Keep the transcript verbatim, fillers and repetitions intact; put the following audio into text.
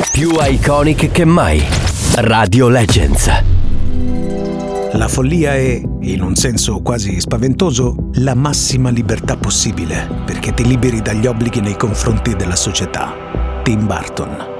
Più iconic che mai. Radio Legends. La follia è, in un senso quasi spaventoso, la massima libertà possibile, perché ti liberi dagli obblighi nei confronti della società. Tim Burton.